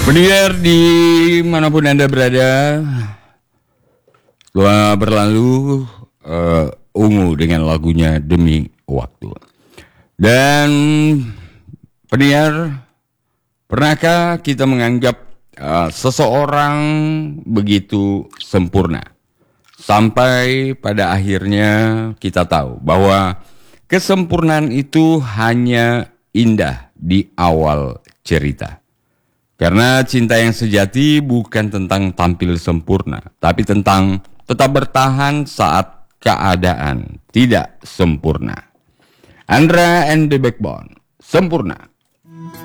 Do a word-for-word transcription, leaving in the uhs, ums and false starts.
Pendengar dimanapun Anda berada, telah berlalu uh, ungu dengan lagunya Demi Waktu. Dan pendengar, pernahkah kita menganggap uh, seseorang begitu sempurna? Sampai pada akhirnya kita tahu bahwa kesempurnaan itu hanya indah di awal cerita. Karena cinta yang sejati bukan tentang tampil sempurna, tapi tentang tetap bertahan saat keadaan tidak sempurna. Andra and the Backbone, Sempurna.